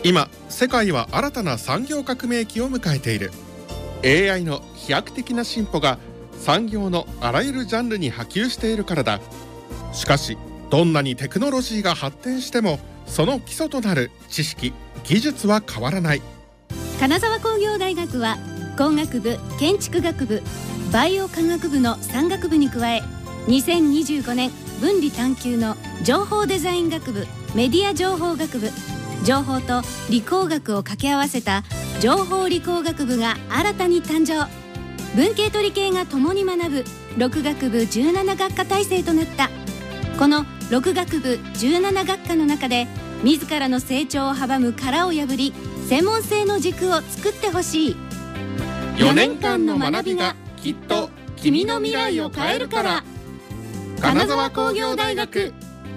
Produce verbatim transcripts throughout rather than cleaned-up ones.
今世界は新たな産業革命期を迎えている。 エーアイ の飛躍的な進歩が産業のあらゆるジャンルに波及しているからだ。しかしどんなにテクノロジーが発展してもその基礎となる知識・技術は変わらない。 金沢工業大学は工学部、建築学部、バイオ科学部のさん学部に加え、にせんにじゅうごねん分離探究の情報デザイン学部、メディア情報学部、情報と理工学を掛け合わせた情報理工学部が新たに誕生。文系と理系が共に学ぶろく学部じゅうなな学科体制となった。このろく学部じゅうなな学科の中で自らの成長を阻む殻を破り、専門性の軸を作ってほしい。 よねんかんの学びがきっと君の未来を変えるから。金沢工業大学。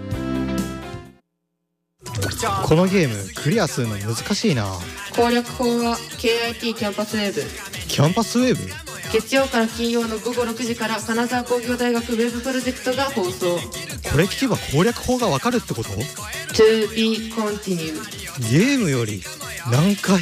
このゲームクリアするの難しいな。 攻略法は ケーアイティー キャンパスウェーブ。 キャンパスウェーブ？ 月曜から金曜のごごろくじから金沢工業大学ウェブプロジェクトが放送。 これ聞けば攻略法がわかるってこと？ To be continued。 ゲームより難解。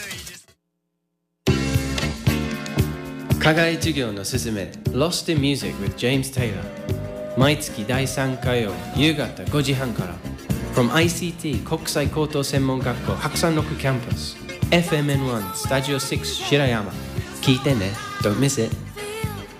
課外授業のすすめ Lost in Music with James Taylor。 毎月だいさん火曜夕方ごじはんから From アイシーティー 国際高等専門学校白山六キャンパス エフエムエヌワン スタジオろく白山。聞いてね。Don't miss it.